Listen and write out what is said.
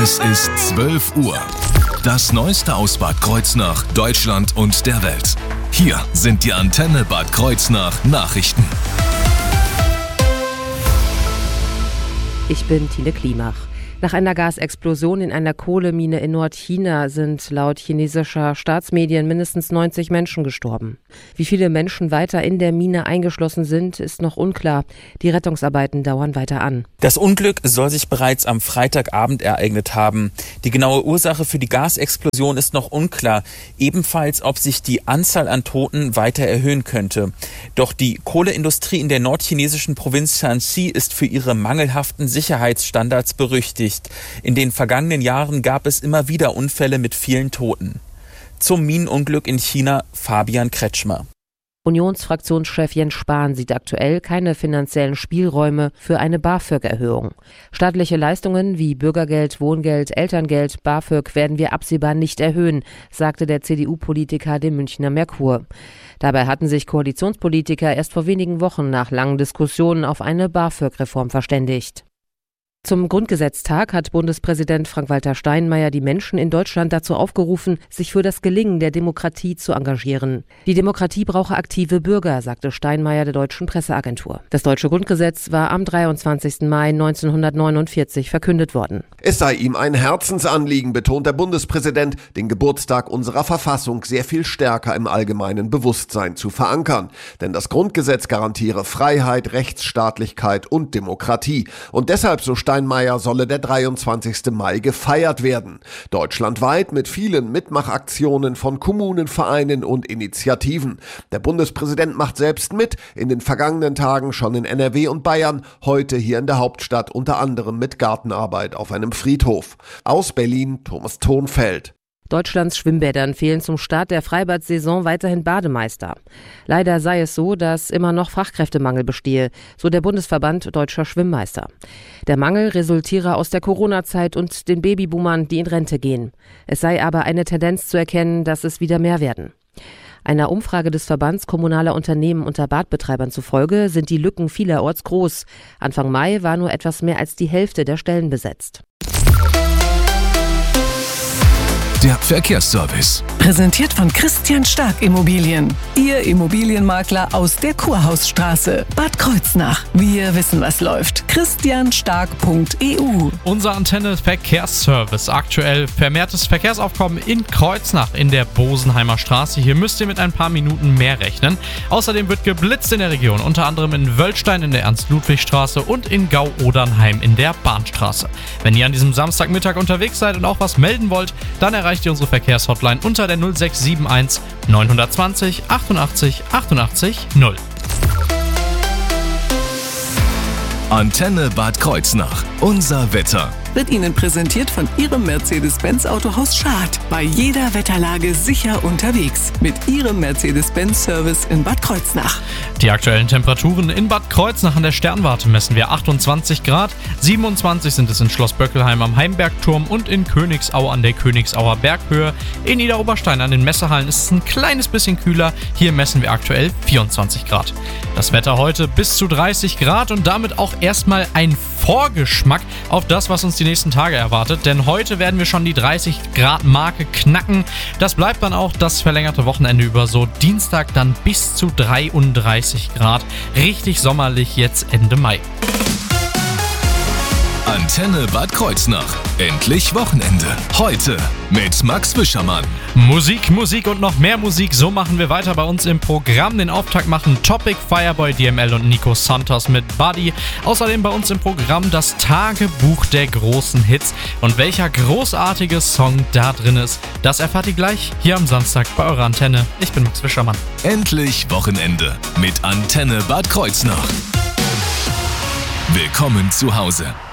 Es ist 12 Uhr. Das Neueste aus Bad Kreuznach, Deutschland und der Welt. Hier sind die Antenne Bad Kreuznach Nachrichten. Ich bin Tine Klimach. Nach einer Gasexplosion in einer Kohlemine in Nordchina sind laut chinesischer Staatsmedien mindestens 90 Menschen gestorben. Wie viele Menschen weiter in der Mine eingeschlossen sind, ist noch unklar. Die Rettungsarbeiten dauern weiter an. Das Unglück soll sich bereits am Freitagabend ereignet haben. Die genaue Ursache für die Gasexplosion ist noch unklar. Ebenfalls, ob sich die Anzahl an Toten weiter erhöhen könnte. Doch die Kohleindustrie in der nordchinesischen Provinz Shanxi ist für ihre mangelhaften Sicherheitsstandards berüchtigt. In den vergangenen Jahren gab es immer wieder Unfälle mit vielen Toten. Zum Minenunglück in China Fabian Kretschmer. Unionsfraktionschef Jens Spahn sieht aktuell keine finanziellen Spielräume für eine BAföG-Erhöhung. Staatliche Leistungen wie Bürgergeld, Wohngeld, Elterngeld, BAföG werden wir absehbar nicht erhöhen, sagte der CDU-Politiker dem Münchner Merkur. Dabei hatten sich Koalitionspolitiker erst vor wenigen Wochen nach langen Diskussionen auf eine BAföG-Reform verständigt. Zum Grundgesetztag hat Bundespräsident Frank-Walter Steinmeier die Menschen in Deutschland dazu aufgerufen, sich für das Gelingen der Demokratie zu engagieren. Die Demokratie brauche aktive Bürger, sagte Steinmeier der Deutschen Presseagentur. Das deutsche Grundgesetz war am 23. Mai 1949 verkündet worden. Es sei ihm ein Herzensanliegen, betont der Bundespräsident, den Geburtstag unserer Verfassung sehr viel stärker im allgemeinen Bewusstsein zu verankern. Denn das Grundgesetz garantiere Freiheit, Rechtsstaatlichkeit und Demokratie. Und deshalb, so Steinmeier, solle der 23. Mai gefeiert werden. Deutschlandweit mit vielen Mitmachaktionen von Kommunen, Vereinen und Initiativen. Der Bundespräsident macht selbst mit, in den vergangenen Tagen schon in NRW und Bayern, heute hier in der Hauptstadt unter anderem mit Gartenarbeit auf einem Friedhof. Aus Berlin Thomas Thonfeld. Deutschlands Schwimmbädern fehlen zum Start der Freibad-Saison weiterhin Bademeister. Leider sei es so, dass immer noch Fachkräftemangel bestehe, so der Bundesverband Deutscher Schwimmmeister. Der Mangel resultiere aus der Corona-Zeit und den Babyboomern, die in Rente gehen. Es sei aber eine Tendenz zu erkennen, dass es wieder mehr werden. Einer Umfrage des Verbands kommunaler Unternehmen unter Badbetreibern zufolge sind die Lücken vielerorts groß. Anfang Mai war nur etwas mehr als die Hälfte der Stellen besetzt. Der Verkehrsservice. Präsentiert von Christian Stark Immobilien. Ihr Immobilienmakler aus der Kurhausstraße, Bad Kreuznach. Wir wissen, was läuft. christianstark.eu. Unser Antenne Verkehrsservice. Aktuell vermehrtes Verkehrsaufkommen in Kreuznach in der Bosenheimer Straße. Hier müsst ihr mit ein paar Minuten mehr rechnen. Außerdem wird geblitzt in der Region, unter anderem in Wöllstein in der Ernst-Ludwig-Straße und in Gau-Odernheim in der Bahnstraße. Wenn ihr an diesem Samstagmittag unterwegs seid und auch was melden wollt, dann erreicht ihr unsere Verkehrshotline unter der 0671 920 88 88 0. Antenne Bad Kreuznach. Unser Wetter. Wird Ihnen präsentiert von Ihrem Mercedes-Benz Autohaus Schad. Bei jeder Wetterlage sicher unterwegs. Mit Ihrem Mercedes-Benz-Service in Bad Kreuznach. Die aktuellen Temperaturen in Bad Kreuznach an der Sternwarte messen wir 28 Grad. 27 sind es in Schloss Böckelheim am Heimbergturm und in Königsau an der Königsauer Berghöhe. In Niederoberstein an den Messehallen ist es ein kleines bisschen kühler. Hier messen wir aktuell 24 Grad. Das Wetter heute bis zu 30 Grad und damit auch erstmal ein Vorgeschmack auf das, was uns die nächsten Tage erwartet. Denn heute werden wir schon die 30 Grad Marke knacken. Das bleibt dann auch das verlängerte Wochenende über so. Dienstag dann bis zu 33 Grad. Richtig sommerlich jetzt Ende Mai. Antenne Bad Kreuznach. Endlich Wochenende. Heute mit Max Wischermann. Musik und noch mehr Musik. So machen wir weiter bei uns im Programm. Den Auftakt machen Topic, Fireboy, DML und Nico Santos mit Buddy. Außerdem bei uns im Programm das Tagebuch der großen Hits. Und welcher großartige Song da drin ist, das erfahrt ihr gleich hier am Samstag bei eurer Antenne. Ich bin Max Wischermann. Endlich Wochenende mit Antenne Bad Kreuznach. Willkommen zu Hause.